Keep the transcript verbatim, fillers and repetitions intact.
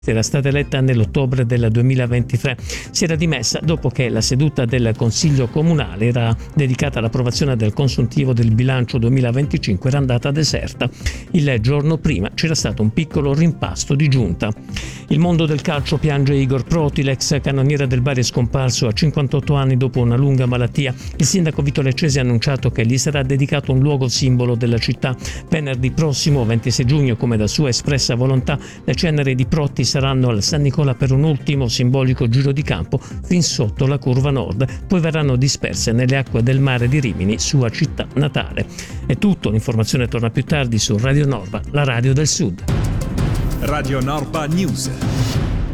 Era stata eletta nell'ottobre del duemilaventitré. Si era dimessa dopo che la seduta del Consiglio Comunale era dedicata all'approvazione del consuntivo del bilancio duemilaventicinque era andata deserta. Il giorno prima c'era stato un piccolo rimpasto di giunta. Il mondo del calcio piange Igor Proti, l'ex cannoniere del Bari è scomparso a cinquantotto anni dopo una lunga malattia. Il sindaco Vito Leccesi ha annunciato che gli sarà dedicato un luogo simbolo della città. Venerdì prossimo, ventisei giugno, come da sua espressa volontà, le ceneri di Proti saranno al San Nicola per un ultimo simbolico giro di campo fin sotto la curva nord, poi verranno disperse nelle acque del mare di Rimini, sua città natale. È tutto, l'informazione torna più tardi su Radio Norba, la radio del Sud. Radio Norba News.